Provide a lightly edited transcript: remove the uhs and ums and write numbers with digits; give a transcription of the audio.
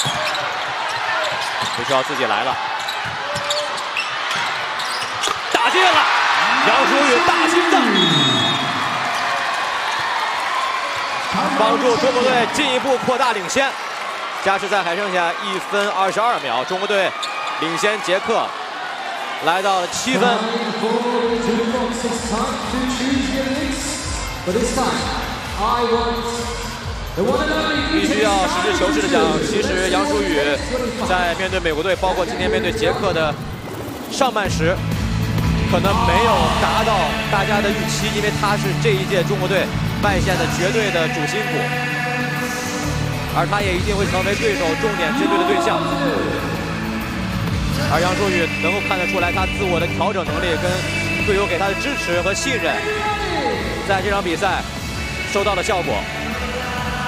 不需要自己来了，打进了，杨舒宇大心脏，帮助中国队进一步扩大领先。加时赛还剩下1分22秒，中国队领先捷克，来到了7分。必须要实事求是的讲，其实杨舒宇在面对美国队，包括今天面对捷克的上半时，可能没有达到大家的预期，因为他是这一届中国队外线的绝对的主心骨，而他也一定会成为对手重点针对的对象。而杨舒宇能够看得出来，他自我的调整能力跟队友给他的支持和信任，在这场比赛收到了效果。